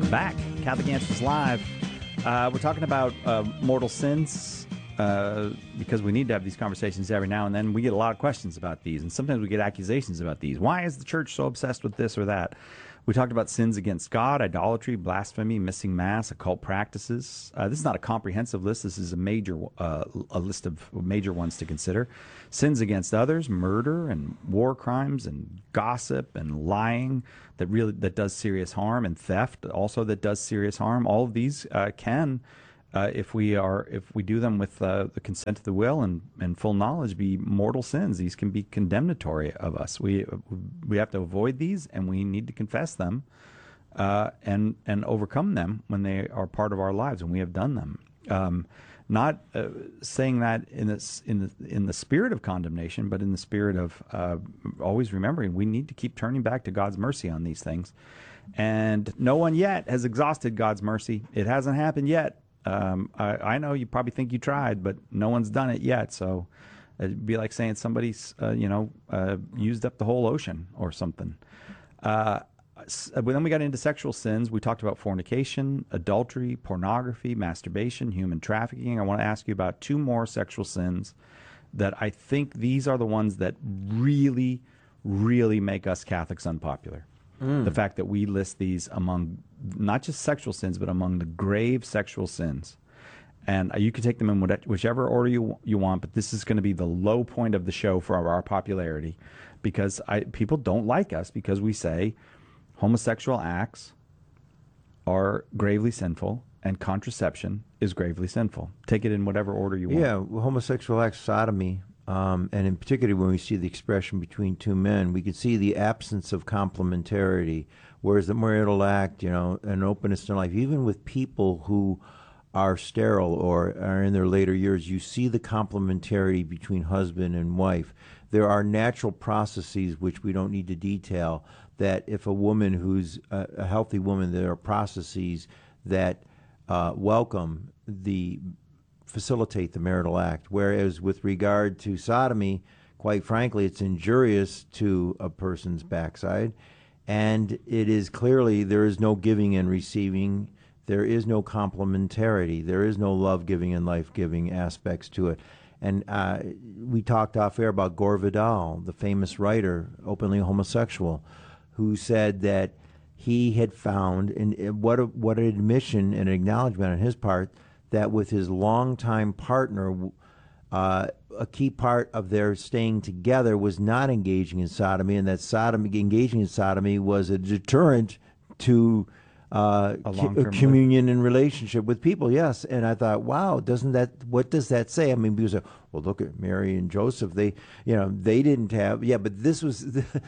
Welcome back. Catholic Answers Live. We're talking about mortal sins because we need to have these conversations every now and then. We get a lot of questions about these, and sometimes we get accusations about these. Why is the church so obsessed with this or that? We talked about sins against God, idolatry, blasphemy, missing Mass, occult practices. This is not a comprehensive list. This is a list of major ones to consider. Sins against others, murder and war crimes and gossip and lying that does serious harm, and theft also that does serious harm. All of these can, if we do them with the consent of the will and full knowledge, be mortal sins. These can be condemnatory of us. We have to avoid these, and we need to confess them and overcome them when they are part of our lives, and we have done them. Not saying that in the spirit of condemnation, but in the spirit of always remembering we need to keep turning back to God's mercy on these things. And no one yet has exhausted God's mercy. It hasn't happened yet. I know you probably think you tried, but no one's done it yet. So it'd be like saying somebody's used up the whole ocean or something. But then we got into sexual sins. We talked about fornication, adultery, pornography, masturbation, human trafficking. I want to ask you about two more sexual sins that I think these are the ones that really, really make us Catholics unpopular. The fact that we list these among not just sexual sins, but among the grave sexual sins. And you can take them in whichever order you want, but this is going to be the low point of the show for our popularity, because people don't like us because we say homosexual acts are gravely sinful and contraception is gravely sinful. Take it in whatever order you want. Yeah, homosexual acts, sodomy, and in particular when we see the expression between two men, we can see the absence of complementarity, whereas the marital act, an openness to life, even with people who are sterile or are in their later years, you see the complementarity between husband and wife. There are natural processes, which we don't need to detail, that if a woman who's a healthy woman, there are processes that facilitate the marital act. Whereas with regard to sodomy, quite frankly, it's injurious to a person's backside. And it is clearly, there is no giving and receiving. There is no complementarity. There is no love-giving and life-giving aspects to it. And we talked off air about Gore Vidal, the famous writer, openly homosexual, who said that he had found, and what an admission and acknowledgement on his part, that with his longtime partner, a key part of their staying together was not engaging in sodomy, and that engaging in sodomy was a deterrent to communion and relationship with people. Yes, and I thought, wow, what does that say? I mean, people say, well, look at Mary and Joseph. They didn't have, but this was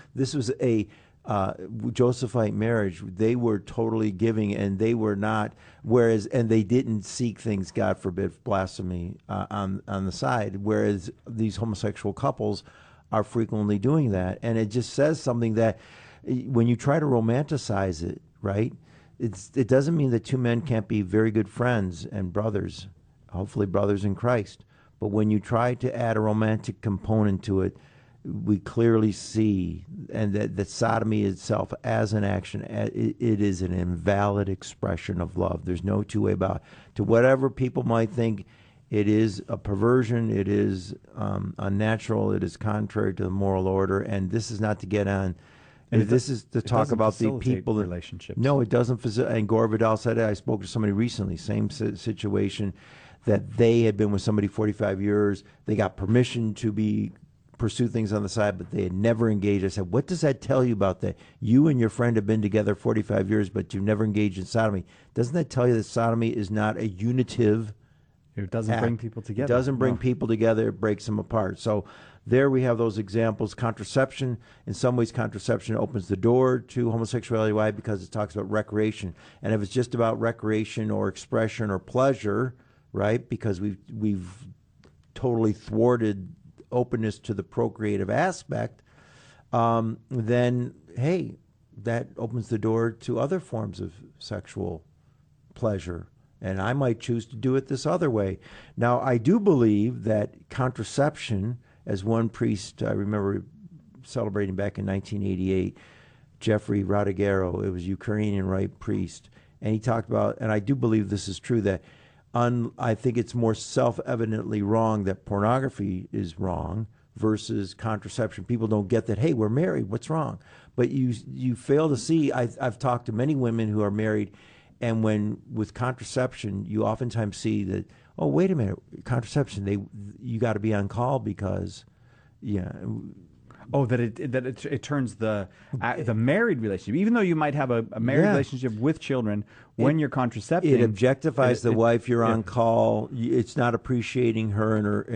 a Josephite marriage. They were totally giving, and they were not. And they didn't seek things, God forbid, blasphemy on the side. Whereas these homosexual couples are frequently doing that, and it just says something that when you try to romanticize it, right? It doesn't mean that two men can't be very good friends and brothers, hopefully brothers in Christ. But when you try to add a romantic component to it, we clearly see, and that sodomy itself as an action, it is an invalid expression of love. There's no two-way about it. To whatever people might think, it is a perversion, it is unnatural, it is contrary to the moral order, and this is not to get on. And this is to talk about the people relationships. No, it doesn't facilitate. And Gore Vidal said it. I spoke to somebody recently, same situation, that they had been with somebody 45 years. They got permission to pursue things on the side, but they had never engaged. I said, what does that tell you about that? You and your friend have been together 45 years, but you've never engaged in sodomy. Doesn't that tell you that sodomy is not a unitive It doesn't act? Bring people together. It doesn't bring people together. It breaks them apart. So there we have those examples. Contraception, in some ways, contraception opens the door to homosexuality. Why? Because it talks about recreation. And if it's just about recreation or expression or pleasure, right, because we've totally thwarted openness to the procreative aspect, then, hey, that opens the door to other forms of sexual pleasure. And I might choose to do it this other way. Now, I do believe that contraception, as one priest I remember celebrating back in 1988, Jeffrey Radigero, it was a Ukrainian Rite priest, and he talked about, and I do believe this is true, that I think it's more self-evidently wrong that pornography is wrong versus contraception. People don't get that, hey, we're married, what's wrong? But you fail to see, I've talked to many women who are married, and when with contraception, you oftentimes see that, oh, wait a minute, contraception, you got to be on call because, yeah. Oh, that it turns the married relationship, even though you might have a married relationship with children, when you're contracepting, it objectifies the wife. You're on call. It's not appreciating her and her